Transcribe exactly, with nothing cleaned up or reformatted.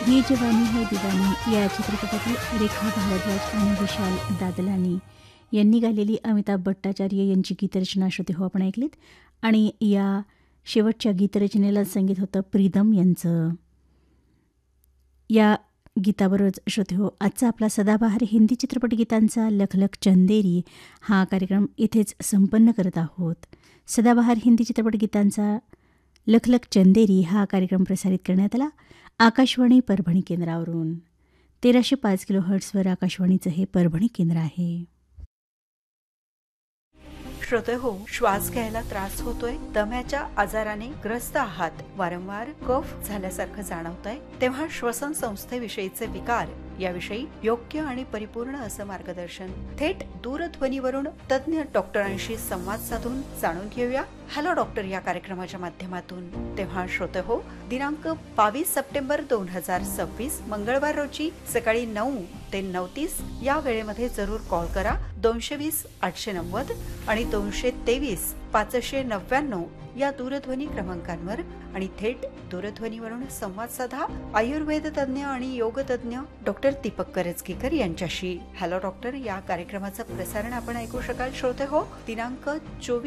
ये जवानी है दिवानी या चित्रपटातील रेखा भारद्वाज आणि विशाल दादलानी यांनी गायलेली अमिताभ भट्टाचार्य यांची गीतरचना श्रोते हो आपण ऐकलीत. आणि या शेवटच्या गीतरचनेला संगीत होतं प्रीतम यांचं. या गीताबरोबरच श्रोते हो आजचा आपला सदाबहार हिंदी चित्रपट गीतांचा लखलख चंदेरी हा कार्यक्रम इथेच संपन्न करत आहोत. सदाबहार हिंदी चित्रपट गीतांचा लखलख चंदेरी हा कार्यक्रम प्रसारित करण्यात आला आकाशवाणी परभणी केंद्रावरून. तेराशे पाच किलो हर्ट्सवर आकाशवाणीचं हे परभणी केंद्र आहे. श्रोते हो, श्वास घ्यायला त्रास होतोय, दम्याच्या आजाराने ग्रस्त आहात, वारंवार कफ झाल्यासारखं जाणवतंय, तेव्हा श्वसन संस्थेविषयीचे विकार याविषयी योग्य आणि परिपूर्ण असं मार्गदर्शन थेट दूरध्वनीवरून तज्ज्ञ डॉक्टरांशी संवाद साधून जाणून घेऊया हॅलो डॉक्टर या कार्यक्रमाच्या माध्यमातून. तेव्हा श्रोते हो, दिनांक बावीस सप्टेंबर दोन हजार सव्वीस मंगळवार रोजी सकाळी नऊ ते नऊ तीस या वेळेमध्ये जरूर कॉल करा. दोनशे वीस आठशे नव्वद आणि दोनशे तेवीस पाचशे नव्याण्णव या दूरध्वनी क्रमांकांवर आणि थेट दूरध्वनीवरून संवाद साधा आयुर्वेद तज्ज्ञ आणि योग तज्ज्ञ डॉक्टर दीपक करजगीकर यांच्याशी. हॅलो डॉक्टर या कार्यक्रमाचं प्रसारण आपण ऐकू शकाल श्रोते हो दिनांक चोवीस